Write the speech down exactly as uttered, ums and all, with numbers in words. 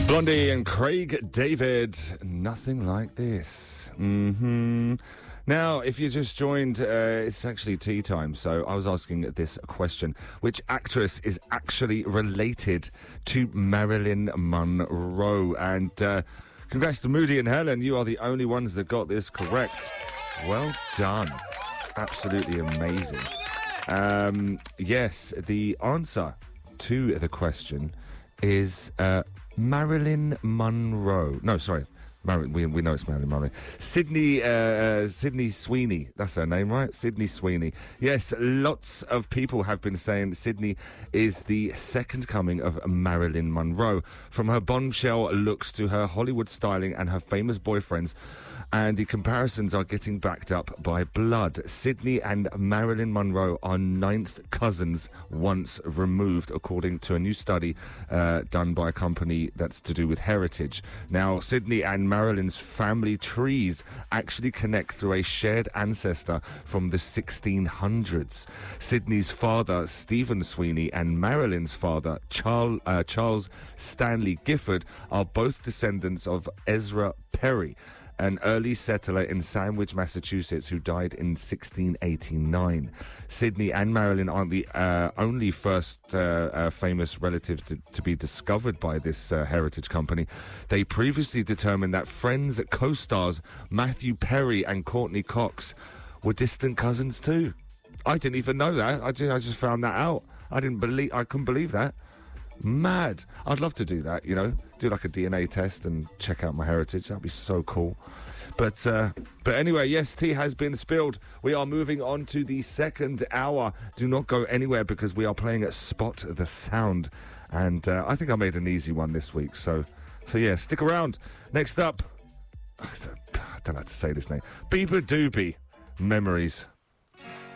Blondie and Craig David, Nothing Like This. Mm-hmm. Now, if you just joined, uh, it's actually tea time, so I was asking this question. Which actress is actually related to Marilyn Monroe? And uh, congrats to Moody and Helen, you are the only ones that got this correct. Well done. Absolutely amazing. Um, yes, the answer to the question is uh, Marilyn Monroe. No, sorry. Mar- we, we know it's Marilyn Monroe. Sydney, uh, uh, Sydney Sweeney. That's her name, right? Sydney Sweeney. Yes, lots of people have been saying Sydney is the second coming of Marilyn Monroe. From her bombshell looks to her Hollywood styling and her famous boyfriends. And the comparisons are getting backed up by blood. Sydney and Marilyn Monroe are ninth cousins once removed, according to a new study uh, done by a company that's to do with heritage. Now, Sydney and Marilyn's family trees actually connect through a shared ancestor from the sixteen hundreds. Sydney's father, Stephen Sweeney, and Marilyn's father, Charles, uh, Charles Stanley Gifford, are both descendants of Ezra Perry, an early settler in Sandwich, Massachusetts, who died in sixteen eighty-nine. Sydney and Marilyn aren't the uh, only first uh, uh, famous relatives to, to be discovered by this uh, heritage company. They previously determined that Friends co-stars Matthew Perry and Courtney Cox were distant cousins too. I didn't even know that. I just, I just found that out. I didn't believe. I couldn't believe that. Mad. I'd love to do that, you know, do like a D N A test and check out my heritage. That'd be so cool. But uh, but anyway, yes, tea has been spilled. We are moving on to the second hour. Do not go anywhere because we are playing at Spot the Sound. And uh, I think I made an easy one this week. So, so yeah, stick around. Next up, I don't know how to say this name. Beaver Doobie, Memories.